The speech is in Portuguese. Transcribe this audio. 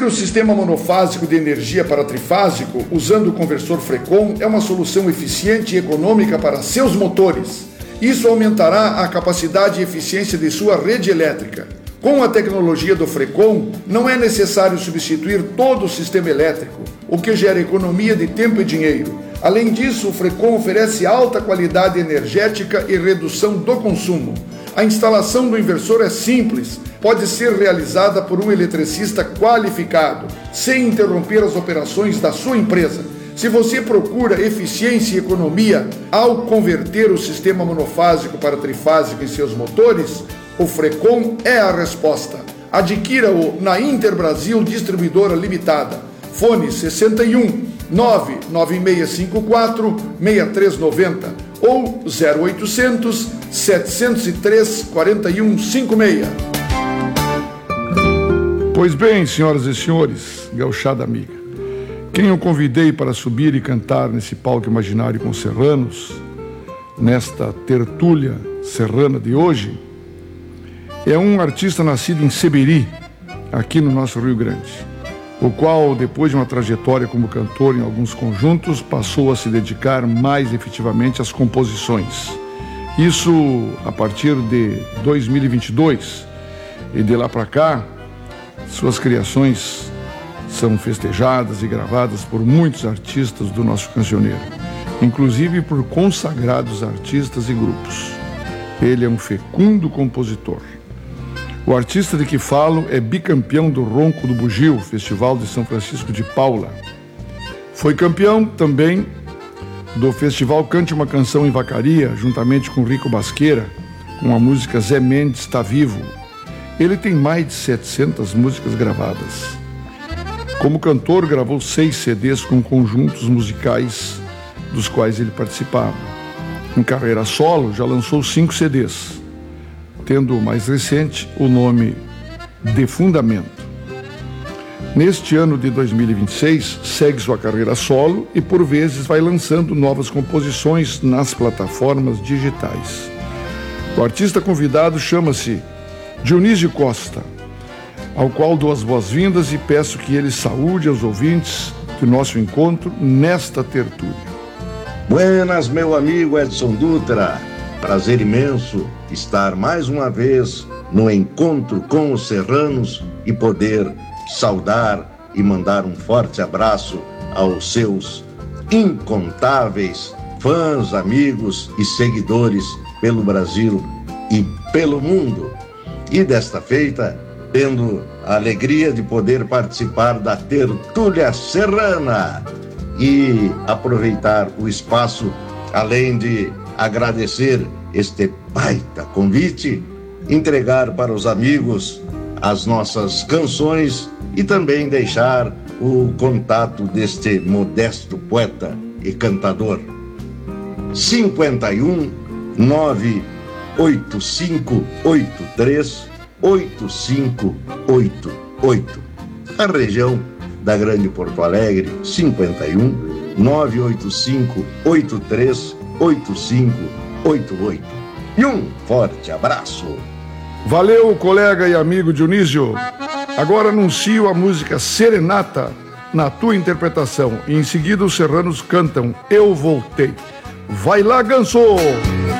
Converter o sistema monofásico de energia para trifásico usando o conversor Frecon é uma solução eficiente e econômica para seus motores. Isso aumentará a capacidade e eficiência de sua rede elétrica. Com a tecnologia do Frecon, não é necessário substituir todo o sistema elétrico, o que gera economia de tempo e dinheiro. Além disso, o Frecon oferece alta qualidade energética e redução do consumo. A instalação do inversor é simples, pode ser realizada por um eletricista qualificado, sem interromper as operações da sua empresa. Se você procura eficiência e economia ao converter o sistema monofásico para trifásico em seus motores, o Frecon é a resposta. Adquira-o na Interbrasil Distribuidora Limitada. Fone 61 99654 6390 ou 0800 703 4156. Pois bem, senhoras e senhores, gauchada amiga, quem eu convidei para subir e cantar nesse palco imaginário com serranos, nesta tertúlia serrana de hoje, é um artista nascido em Seberi, aqui no nosso Rio Grande, o qual, depois de uma trajetória como cantor em alguns conjuntos, passou a se dedicar mais efetivamente às composições. Isso a partir de 2022, e de lá para cá, suas criações são festejadas e gravadas por muitos artistas do nosso cancioneiro, inclusive por consagrados artistas e grupos. Ele é um fecundo compositor. O artista de que falo é bicampeão do Ronco do Bugio, Festival de São Francisco de Paula. Foi campeão também do Festival Cante uma Canção em Vacaria, juntamente com Rico Basqueira, com a música Zé Mendes Tá Vivo. Ele tem mais de 700 músicas gravadas. Como cantor, gravou 6 CDs com conjuntos musicais dos quais ele participava. Em carreira solo, já lançou 5 CDs, tendo o mais recente o nome De Fundamento. Neste ano de 2026, segue sua carreira solo e, por vezes, vai lançando novas composições nas plataformas digitais. O artista convidado chama-se Dionísio Costa, ao qual dou as boas-vindas e peço que ele saúde aos ouvintes do nosso encontro nesta tertúlia. Buenas, meu amigo Edson Dutra. Prazer imenso estar mais uma vez no encontro com os serranos e poder saudar e mandar um forte abraço aos seus incontáveis fãs, amigos e seguidores pelo Brasil e pelo mundo. E desta feita, tendo a alegria de poder participar da Tertúlia Serrana e aproveitar o espaço, além de agradecer este baita convite, entregar para os amigos as nossas canções e também deixar o contato deste modesto poeta e cantador. 51 98583 8588. A região da Grande Porto Alegre, 51 98583 8588. E um forte abraço. Valeu, colega e amigo Dionísio. Agora anuncio a música Serenata na tua interpretação e em seguida os serranos cantam Eu Voltei. Vai lá, Ganso!